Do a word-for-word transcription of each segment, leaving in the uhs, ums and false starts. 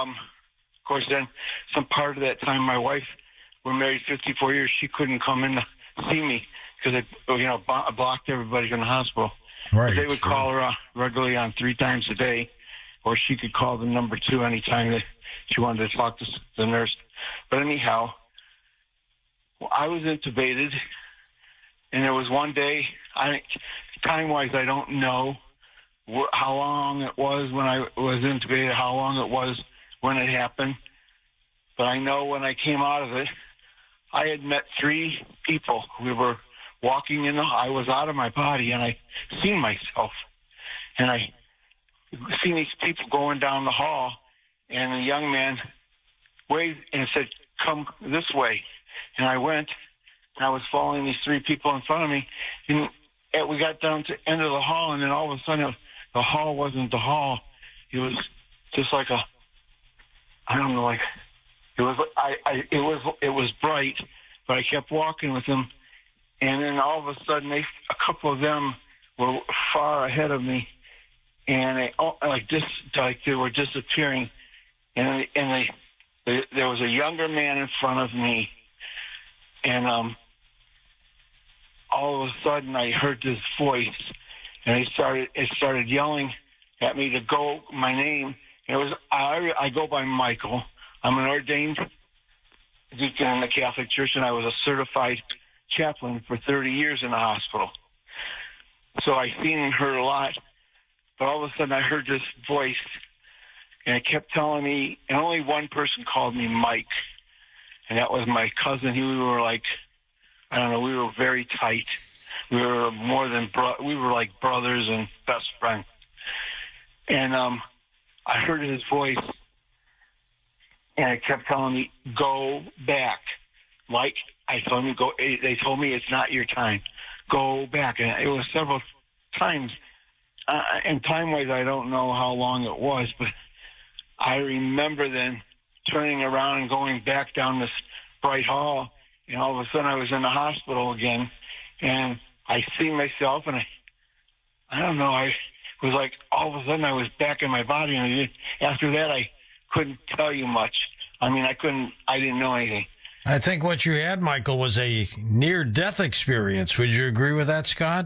um, of course, then some part of that time, my wife, we're married fifty-four years. She couldn't come in to see me because they, you know, blocked everybody in the hospital. Right. But they would sure. call her uh, regularly on three times a day, or she could call the number two anytime that she wanted to talk to the nurse. But anyhow, I was intubated, and there was one day, I, time-wise, I don't know wh- how long it was when I was intubated, how long it was when it happened. But I know when I came out of it, I had met three people. We were walking in the, I was out of my body, and I seen myself. And I seen these people going down the hall, and a young man waved and said, "Come this way." And I went, and I was following these three people in front of me. And we got down to the end of the hall, and then all of a sudden, the hall wasn't the hall. It was just like a, I don't know, like, it was, I, I, it was, it was bright, but I kept walking with them. And then all of a sudden, they, a couple of them were far ahead of me, and they, like, this, like they were disappearing. And and they, they, there was a younger man in front of me, and um, all of a sudden, I heard this voice, and he started, it started yelling at me to go my name. And it was I, I go by Michael. I'm an ordained deacon in the Catholic Church, and I was a certified chaplain for thirty years in the hospital. So I seen and heard a lot, but all of a sudden I heard this voice, and it kept telling me, and only one person called me Mike, and that was my cousin. He, we were like, I don't know, we were very tight. We were more than, bro- we were like brothers and best friends. And um, I heard his voice, and it kept telling me, go back. Like, I told me, go. They told me it's not your time. Go back. And it was several times. Uh, and time-wise, I don't know how long it was, but I remember then turning around and going back down this bright hall, and all of a sudden I was in the hospital again, and I see myself, and I, I don't know, I was like, all of a sudden I was back in my body, and I did, after that I couldn't tell you much. I mean, I couldn't, I didn't know anything. I think what you had, Michael, was a near-death experience. Would you agree with that, Scott?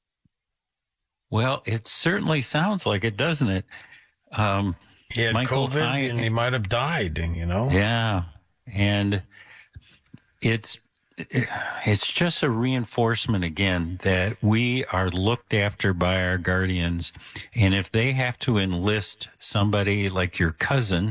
Well, it certainly sounds like it, doesn't it? Um, he had Michael, COVID, I, and he might have died, you know? Yeah, and it's it's just a reinforcement, again, that we are looked after by our guardians, and if they have to enlist somebody like your cousin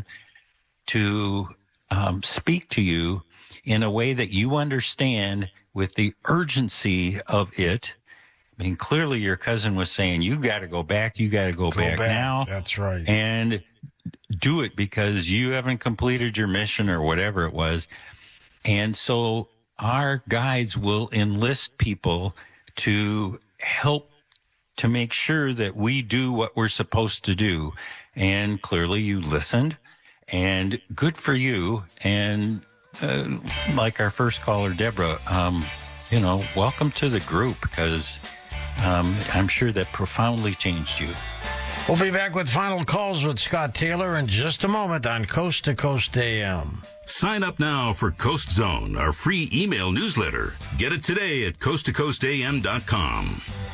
to um, speak to you in a way that you understand with the urgency of it. I mean, clearly your cousin was saying, you got to go back, you got to go, go back, back now. That's right. And do it because you haven't completed your mission or whatever it was. And so our guides will enlist people to help to make sure that we do what we're supposed to do. And clearly you listened, and good for you. And uh, like our first caller, Deborah, um, you know, welcome to the group, because um, I'm sure that profoundly changed you. We'll be back with final calls with Scott Taylor in just a moment on Coast to Coast A M. Sign up now for Coast Zone, our free email newsletter. Get it today at coast to coast a m dot com.